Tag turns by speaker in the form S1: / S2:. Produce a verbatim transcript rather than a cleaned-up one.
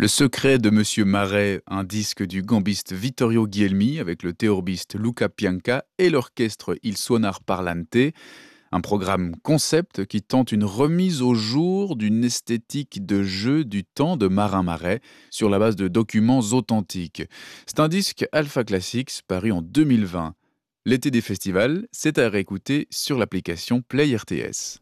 S1: Le secret de Monsieur Marais, un disque du gambiste Vittorio Guglielmi avec le théorbiste Luca Pianca et l'orchestre Il Suonar Parlante, un programme concept qui tente une remise au jour d'une esthétique de jeu du temps de Marin Marais sur la base de documents authentiques. C'est un disque Alpha Classics paru en deux mille vingt. L'été des festivals, c'est à réécouter sur l'application Play R T S.